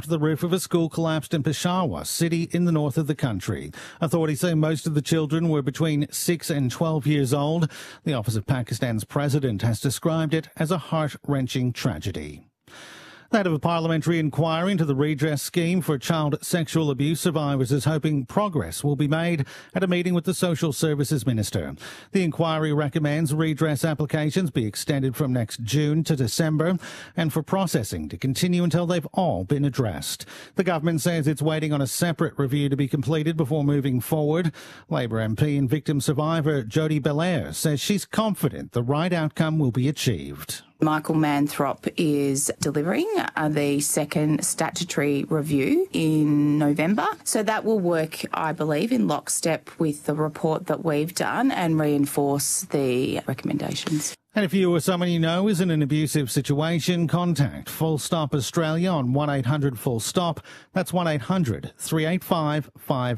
after the roof of a school collapsed in Peshawar city in the north of the country. Authorities say most of the children were between 6 and 12 years old. The Office of Pakistan's president has described it as a heart-wrenching tragedy. The head of a parliamentary inquiry into the redress scheme for child sexual abuse survivors is hoping progress will be made at a meeting with the Social Services Minister. The inquiry recommends redress applications be extended from next June to December and for processing to continue until they've all been addressed. The government says it's waiting on a separate review to be completed before moving forward. Labor MP and victim survivor Jodie Belair says she's confident the right outcome will be achieved. Michael Manthrop is delivering the second statutory review in November. So that will work, I believe, in lockstep with the report that we've done and reinforce the recommendations. And if you or someone you know is in an abusive situation, contact Full Stop Australia on 1800 Full Stop. That's 1800 385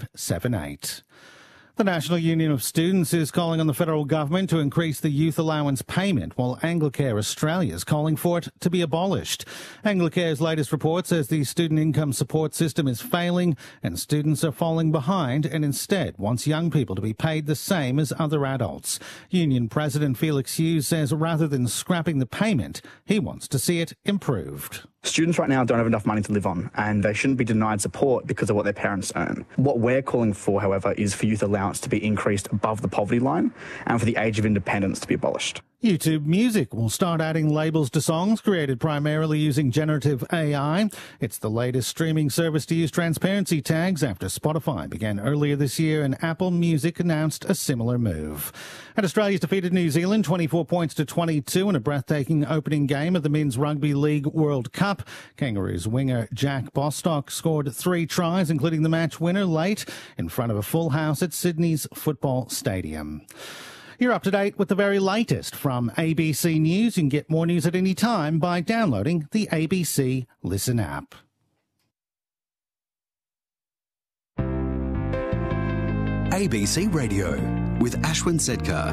578. The National Union of Students is calling on the federal government to increase the youth allowance payment, while Anglicare Australia is calling for it to be abolished. Anglicare's latest report says the student income support system is failing and students are falling behind, and instead wants young people to be paid the same as other adults. Union President Felix Hughes says rather than scrapping the payment, he wants to see it improved. Students right now don't have enough money to live on, and they shouldn't be denied support because of what their parents earn. What we're calling for, however, is for youth allowance to be increased above the poverty line and for the age of independence to be abolished. YouTube Music will start adding labels to songs created primarily using generative AI. It's the latest streaming service to use transparency tags after Spotify began earlier this year and Apple Music announced a similar move. And Australia's defeated New Zealand 24 points to 22 in a breathtaking opening game of the Men's Rugby League World Cup. Kangaroos winger Jack Bostock scored 3 tries, including the match winner late in front of a full house at Sydney's Football Stadium. You're up to date with the very latest from ABC News. You can get more news at any time by downloading the ABC Listen app. ABC Radio with Ashwin Sedkar.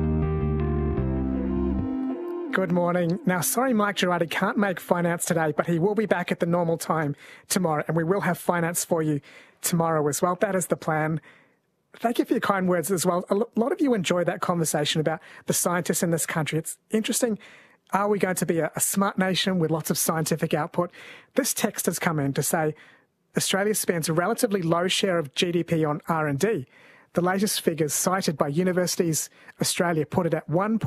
Good morning. Now, sorry Mike Girardi can't make finance today, but he will be back at the normal time tomorrow, and we will have finance for you tomorrow as well. That is the plan. Thank you for your kind words as well. A lot of you enjoyed that conversation about the scientists in this country. It's interesting. Are we going to be a smart nation with lots of scientific output? This text has come in to say Australia spends a relatively low share of GDP on R&D. The latest figures cited by Universities Australia put it at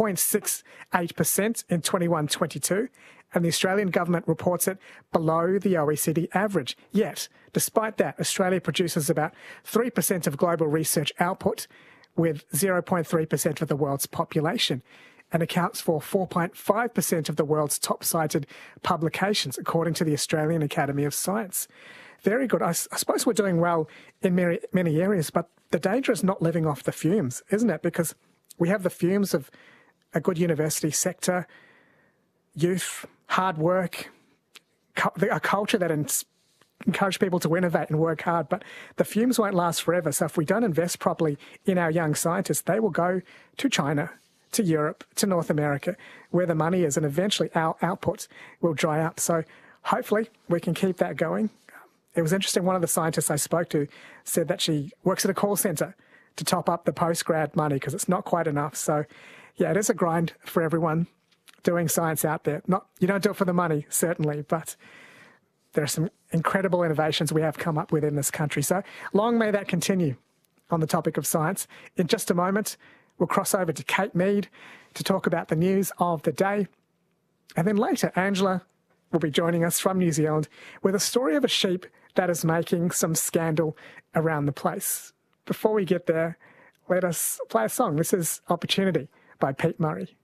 1.68% in 21-22, and the Australian government reports it below the OECD average. Yet, despite that, Australia produces about 3% of global research output with 0.3% of the world's population and accounts for 4.5% of the world's top-cited publications, according to the Australian Academy of Science. Very good. I suppose we're doing well in many areas, but the danger is not living off the fumes, isn't it? Because we have the fumes of a good university sector, youth, hard work, a culture that encourage people to innovate and work hard, but the fumes won't last forever. So if we don't invest properly in our young scientists, they will go to China, to Europe, to North America, where the money is, and eventually our output will dry up. So hopefully we can keep that going. It was interesting, one of the scientists I spoke to said that she works at a call centre to top up the post-grad money because it's not quite enough. So, yeah, it is a grind for everyone doing science out there. You don't do it for the money, certainly, but there are some incredible innovations we have come up with in this country. So long may that continue on the topic of science. In just a moment, we'll cross over to Kate Mead to talk about the news of the day. And then later, Angela will be joining us from New Zealand with a story of a sheep that is making some scandal around the place. Before we get there, let us play a song. This is Opportunity by Pete Murray.